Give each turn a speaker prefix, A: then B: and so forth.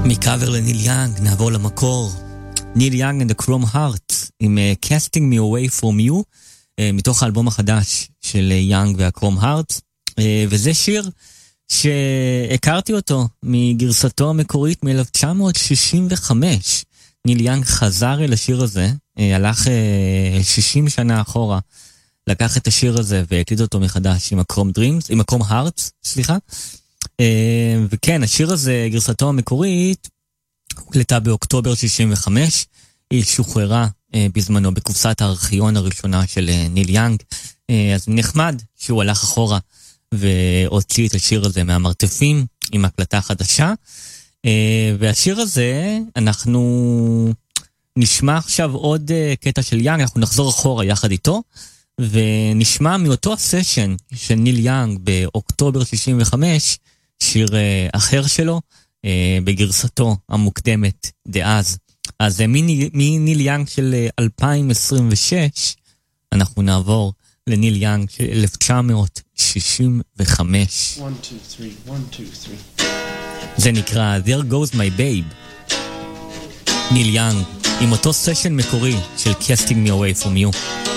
A: מקאבר לניל יאנג, נעבור למקור. ניל יאנג and the Chrome Hearts עם Casting Me Away From You, מתוך האלבום החדש של יאנג והקרום הארטס, וזה שיר שהכרתי אותו מגרסתו המקורית מ-1965. ניל יאנג חזר אל השיר הזה, הלך 60 שנה אחורה, לקח את השיר הזה והקליט אותו מחדש עם הקרום הארטס, סליחה. וכן, השיר הזה, גרסתו המקורית, הוקלטה באוקטובר 65, היא שוחררה בזמנו בקופסת הארכיון הראשונה של ניל יאנג, אז נחמד שהוא הלך אחורה והוציא את השיר הזה מהמרתפים עם הקלטה חדשה, והשיר הזה אנחנו נשמע עכשיו עוד קטע של יאנג, אנחנו נחזור אחורה יחד איתו, ונשמע מאותו הסשן של ניל יאנג באוקטובר 65, שיר אחר שלו, בגרסתו המוקדמת דאז. אז מניל יאנג של 2026, אנחנו נעבור לניל יאנג של 1965.
B: 1, 2, 3, 1, 2, 3.
A: זה נקרא There Goes My Babe. ניל יאנג, עם אותו סשן מקורי של Casting Me Away From You.